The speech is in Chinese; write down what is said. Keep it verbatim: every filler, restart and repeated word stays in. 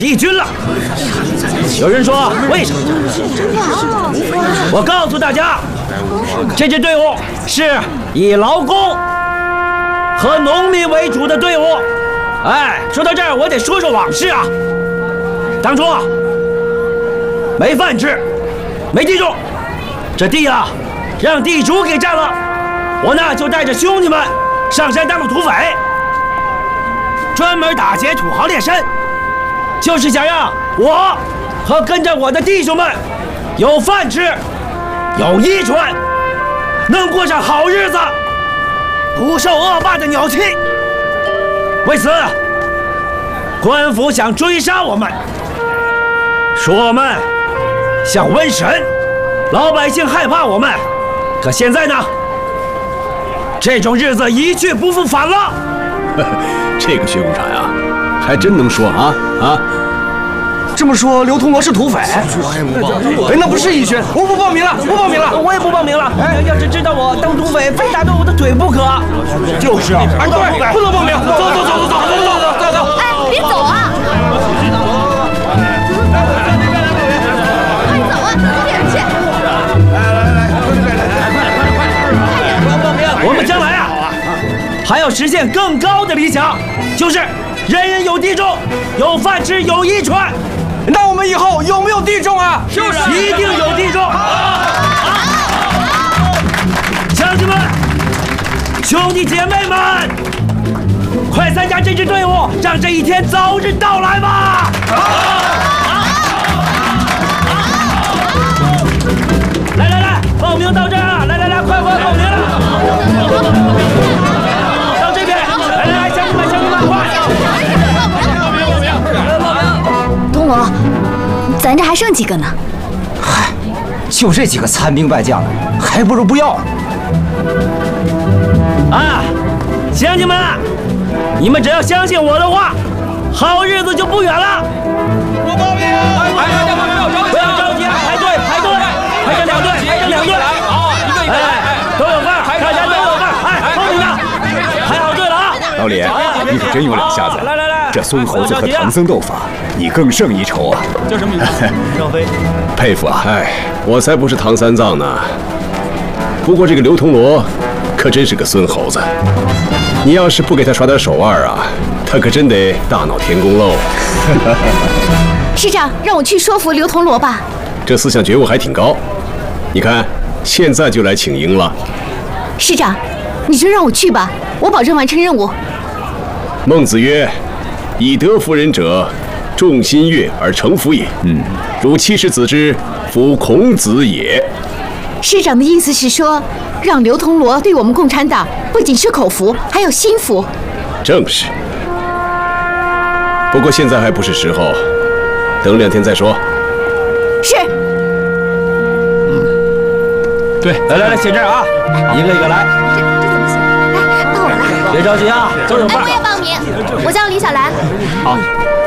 义军了。有人说为什么？我告诉大家，这支队伍是以劳工和农民为主的队伍。哎，说到这儿，我得说说往事啊。当初啊，没饭吃，没地种，这地啊，让地主给占了。我呢就带着兄弟们上山当了土匪，专门打劫土豪劣绅，就是想让我和跟着我的弟兄们有饭吃，有衣穿，能过上好日子，不受恶霸的鸟气。为此，官府想追杀我们，说我们像瘟神，老百姓害怕我们。可现在呢，这种日子一去不复返了。 这个薛公差呀，还真能说啊啊！ 这么说，刘通罗是土匪？哎，那不是义军，我不报名了，不报名了， 我也不报名了。哎，要是知道我当土匪，非打断我的腿不可。 就是啊，哎，对，不能报名。走走走走走走走走走走。 哎，别走啊！快走啊，快点去！ 来来来，快点来，快点快点！不要报名。 我们将来啊，还要实现更高的理想，就是人人有地种，有饭吃，有衣穿。 那我们以后有没有地种啊？ 就是一定有地种。乡亲们、兄弟姐妹们，快参加这支队伍，让这一天早日到来吧！来来来，报名到这儿啊！来来来，快快报名了！到这边，来来来，乡亲们，乡亲们，快！ 东罗，咱这还剩几个呢？ 嗨，就这几个残兵败将了，还不如不要了。 啊，乡亲们，你们只要相信我的话，好日子就不远了。 我报名！ 不要着急，排队排队，排成两队，排成两队。好，一个一个来，都有份，大家都有份。哎，后面的排好队了啊！ 老李，你可真有两下子。 来来来， 这孙猴子和唐僧斗法，你更胜一筹啊！ 叫什么名字？张飞。 佩服啊！哎，我才不是唐三藏呢。不过这个刘铜锣可真是个孙猴子，你要是不给他耍点手腕啊，他可真得大闹天宫喽。 师长，让我去说服刘铜锣吧。 这思想觉悟还挺高，你看现在就来请缨了。 师长，你就让我去吧，我保证完成任务。 孟子曰：“以德服人者，众心悦而诚服也。”嗯，如七十子之，夫孔子也。 师长的意思是说，让刘铜锣对我们共产党不仅是口服，还有心服。 正是。不过现在还不是时候，等两天再说。 是。 嗯，对， 来来来，写这儿啊，一个一个来。 这这怎么写？来，到我了。 别着急啊，都有份。 哎，我也报名，我叫李小兰。 好。